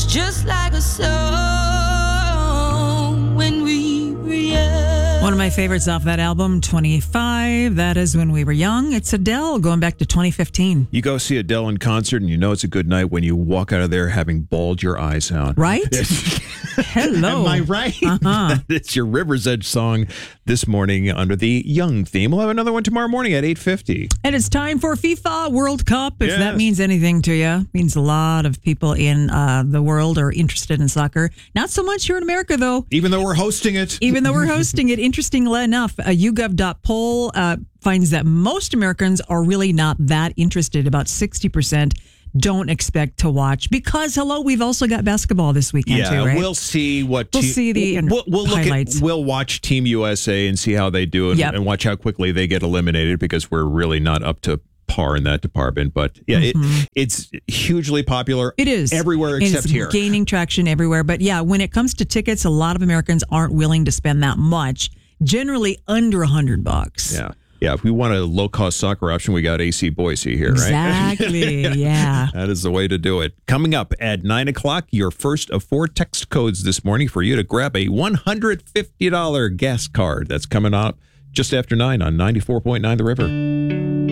just like a song when we were young. One of my favorites off that album, 25, that is When We Were Young. It's Adele, going back to 2015. You go see Adele in concert and you know it's a good night when you walk out of there having bawled your eyes out. Right? Hello. Am I right? It's your River's Edge song this morning under the Young theme. We'll have another one tomorrow morning at 8:50. And it's time for FIFA World Cup, if Yes. that means anything to you. It means a lot of people in the world are interested in soccer. Not so much here in America, though. Even though we're hosting it. Even though we're hosting it, interestingly enough, a YouGov poll finds that most Americans are really not that interested. About 60% don't expect to watch because, hello, we've also got basketball this weekend too, right? We'll see what We'll see the we'll look highlights. we'll watch Team USA and see how they do and, Yep. and watch how quickly they get eliminated because we're really not up to par in that department. But yeah, it's hugely popular. It is. Everywhere And except it's here. gaining traction everywhere. But yeah, when it comes to tickets, a lot of Americans aren't willing to spend that much, generally under $100. Yeah. Yeah, if we want a low-cost soccer option, we got AC Boise here, right? Exactly, yeah. That is the way to do it. Coming up at 9 o'clock, your first of 4 text codes this morning for you to grab a $150 gas card. That's coming up just after 9 on 94.9 The River.